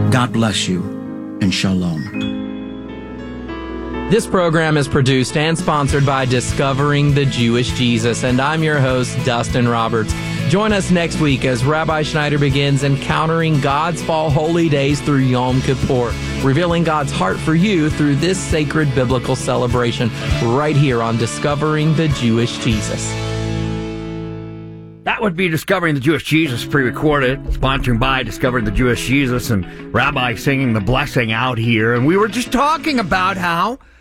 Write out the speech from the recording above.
God bless you, and shalom. This program is produced and sponsored by Discovering the Jewish Jesus, and I'm your host, Dustin Roberts. Join us next week as Rabbi Schneider begins encountering God's fall holy days through Yom Kippur, revealing God's heart for you through this sacred biblical celebration right here on Discovering the Jewish Jesus. That would be Discovering the Jewish Jesus, pre-recorded, sponsored by Discovering the Jewish Jesus, and Rabbi singing the blessing out here. And we were just talking about how